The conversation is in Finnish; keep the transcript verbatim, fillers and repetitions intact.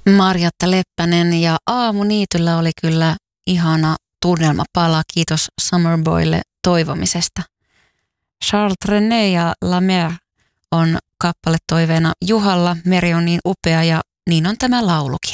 Marjatta Leppänen ja Aamuniityllä oli kyllä ihana tunnelmapala. Kiitos Summerboylle toivomisesta. Charles Trenet ja La Mer on kappale toiveena Juhalla. Meri on niin upea ja niin on tämä laulukin.